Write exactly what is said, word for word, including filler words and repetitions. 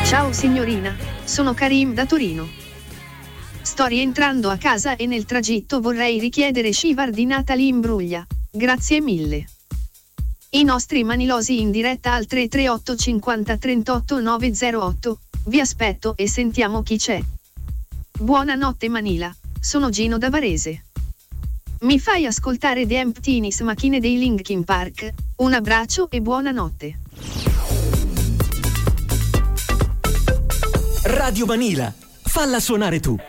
Ciao signorina, sono Karim da Torino. Sto rientrando a casa e nel tragitto vorrei richiedere Shivar di Natalie Imbruglia. Grazie mille. I nostri manilosi in diretta al tre tre otto cinquanta trentotto nove zero otto. Vi aspetto e sentiamo chi c'è. Buonanotte Manila, sono Gino da Varese. Mi fai ascoltare The Emptiness Machine dei Linkin Park? Un abbraccio e buonanotte. Radio Manila, falla suonare tu.